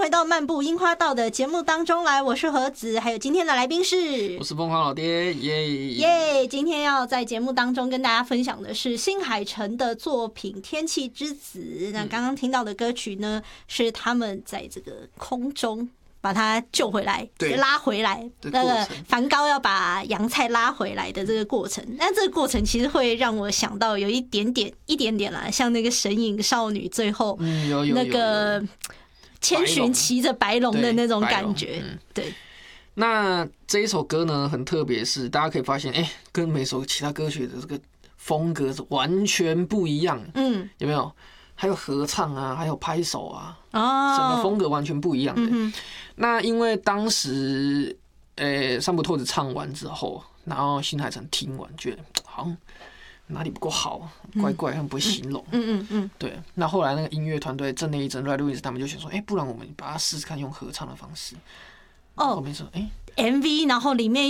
回到漫步樱花道的节目当中来，我是何子，还有今天的来宾是， 我是疯狂老爹，耶耶！今天要在节目当中跟大家分享的是新海诚的作品《天气之子》。那刚刚听到的歌曲呢，是他们在这个空中把他救回来，拉回来，那个梵高要把洋菜拉回来的这个过程。那这个过程其实会让我想到有一点点啦，像那个神隐少女最后那个千寻骑着白龙的那种感觉。对。 那这一首歌呢，很特别，是大家可以发现，跟每首其他歌曲的这个风格是完全不一样。有没有？还有合唱啊，还有拍手啊，整个风格完全不一样的。那因为当时，山浦透子唱完之后，然后新海诚听完，觉得好像哪里不够好，怪怪，他们不会形容。对。那后来那个音乐团队正内一真、Ray Lewis 他们就想说，不然我们把它试试看用合唱的方式。后面说，MV， 然后里面